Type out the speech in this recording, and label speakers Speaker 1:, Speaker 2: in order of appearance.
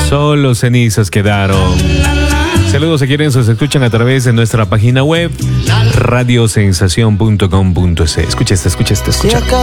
Speaker 1: Solo cenizas quedaron. Saludos a quienes nos escuchan a través de nuestra página web radiosensación.com.es. Escucha esta.